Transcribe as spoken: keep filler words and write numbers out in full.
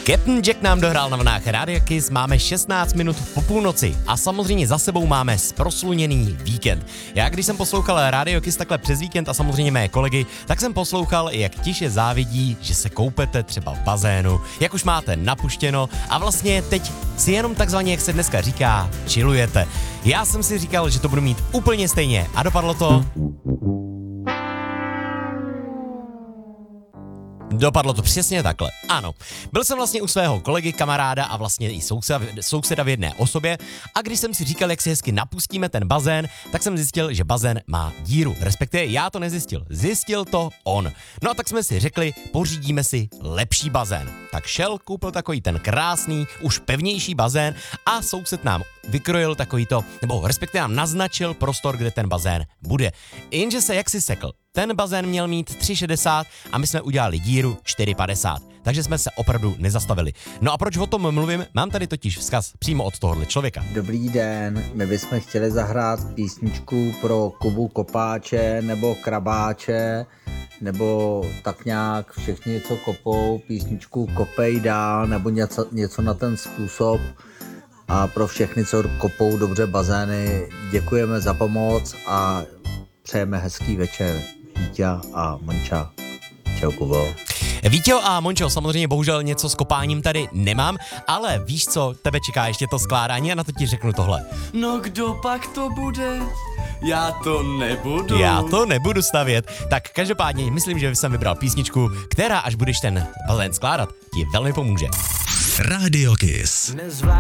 Captain Jack nám dohrál na vlnách Radio Kiss, máme šestnáct minut po půlnoci a samozřejmě za sebou máme zprosluněný víkend. Já když jsem poslouchal Radio Kiss takhle přes víkend a samozřejmě mé kolegy, tak jsem poslouchal, jak tiše závidí, že se koupete třeba v bazénu, jak už máte napuštěno a vlastně teď si jenom takzvaně, jak se dneska říká, chillujete. Já jsem si říkal, že to budu mít úplně stejně a dopadlo to... Dopadlo to přesně takhle. Ano, byl jsem vlastně u svého kolegy, kamaráda a vlastně i souseda, souseda v jedné osobě a když jsem si říkal, jak si hezky napustíme ten bazén, tak jsem zjistil, že bazén má díru. Respektive já to nezjistil, zjistil to on. No a tak jsme si řekli, pořídíme si lepší bazén. Tak šel, koupil takový ten krásný, už pevnější bazén a soused nám vykrojil takový to, nebo respektive nám naznačil prostor, kde ten bazén bude. Jenže se jaksi sekl. Ten bazén měl mít tři šedesát a my jsme udělali díru čtyři padesát, takže jsme se opravdu nezastavili. No a proč o tom mluvím? Mám tady totiž vzkaz přímo od tohohle člověka. Dobrý den, my bychom chtěli zahrát písničku pro Kubu Kopáče nebo Krabáče, nebo tak nějak všichni, co kopou, písničku Kopej dál, nebo něco, něco na ten způsob. A pro všechny, co kopou dobře bazény, děkujeme za pomoc a přejeme hezký večer. Vítě a Monča. Čau, Kubo. Vítě a Mončo, samozřejmě bohužel něco s kopáním tady nemám, ale víš co, tebe čeká ještě to skládání a na to ti řeknu tohle. No kdo pak to bude? Já to nebudu. Já to nebudu stavět. Tak každopádně myslím, že jsem vybral písničku, která až budeš ten bazén skládat, ti velmi pomůže. Radio Kiss. Nezvládnu